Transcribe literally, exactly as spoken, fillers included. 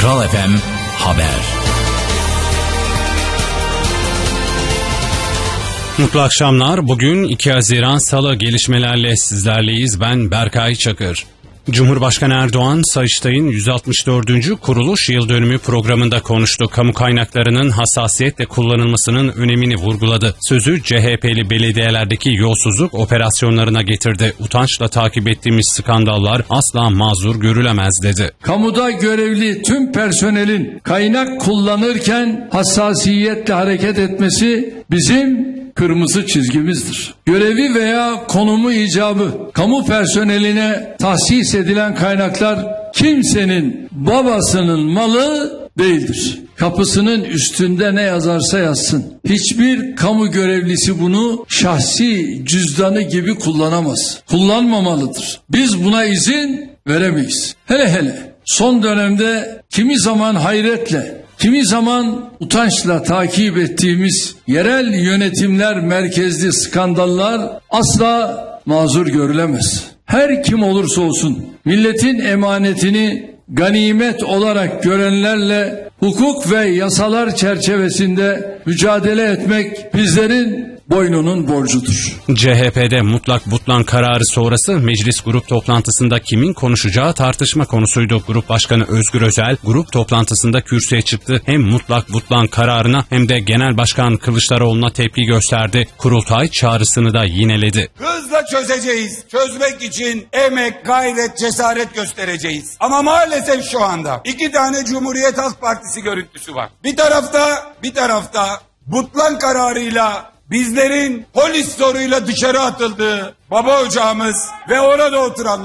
Kral F M Haber. Mutlu akşamlar. Bugün iki Haziran Salı, gelişmelerle sizlerleyiz. Ben Berkay Çakır. Cumhurbaşkanı Erdoğan, Sayıştay'ın yüz altmış dördüncü kuruluş yıl dönümü programında konuştu. Kamu kaynaklarının hassasiyetle kullanılmasının önemini vurguladı. Sözü C H P'li belediyelerdeki yolsuzluk operasyonlarına getirdi. Utançla takip ettiğimiz skandallar asla mazur görülemez dedi. Kamuda görevli tüm personelin kaynak kullanırken hassasiyetle hareket etmesi bizim kırmızı çizgimizdir. Görevi veya konumu icabı kamu personeline tahsis edilen kaynaklar kimsenin babasının malı değildir. Kapısının üstünde ne yazarsa yazsın. Hiçbir kamu görevlisi bunu şahsi cüzdanı gibi kullanamaz. Kullanmamalıdır. Biz buna izin veremeyiz. Hele hele son dönemde kimi zaman hayretle, kimi zaman utançla takip ettiğimiz yerel yönetimler merkezli skandallar asla mazur görülemez. Her kim olursa olsun milletin emanetini ganimet olarak görenlerle hukuk ve yasalar çerçevesinde mücadele etmek bizlerin boynunun borcudur. C H P'de mutlak butlan kararı sonrası meclis grup toplantısında kimin konuşacağı tartışma konusuydu. Grup Başkanı Özgür Özel grup toplantısında kürsüye çıktı. Hem mutlak butlan kararına hem de Genel Başkan Kılıçdaroğlu'na tepki gösterdi. Kurultay çağrısını da yineledi. Hızla çözeceğiz. Çözmek için emek, gayret, cesaret göstereceğiz. Ama maalesef şu anda iki tane Cumhuriyet Halk Partisi görüntüsü var. Bir tarafta, bir tarafta butlan kararıyla bizlerin polis zoruyla dışarı atıldığı baba ocağımız ve orada oturan